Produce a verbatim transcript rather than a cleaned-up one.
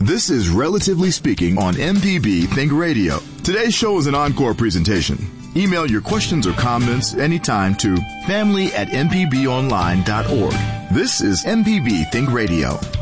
This is Relatively Speaking on M P B Think Radio. Today's show is an encore presentation. Email your questions or comments anytime to family at m p b online dot org. This is M P B Think Radio.